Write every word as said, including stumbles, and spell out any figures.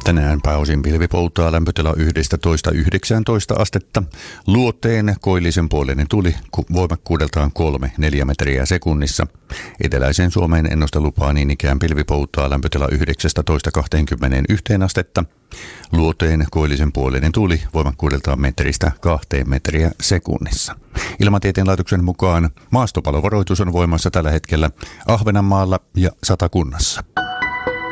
Tänään pääosin pilvi polttaa, lämpötila yksitoista yhdeksäntoista astetta. Luoteen koillisen puoleinen tuli voimakkuudeltaan kolme neljä metriä sekunnissa. Eteläiseen Suomeen ennuste lupaa niin ikään pilvi polttaa, lämpötila yhdeksäntoista kaksikymmentäyksi astetta. Luoteen koillisen puoleinen tuli voimakkuudeltaan metristä kahteen metriä sekunnissa. Ilmatieteen laitoksen mukaan maastopalovaroitus on voimassa tällä hetkellä Ahvenanmaalla ja Satakunnassa.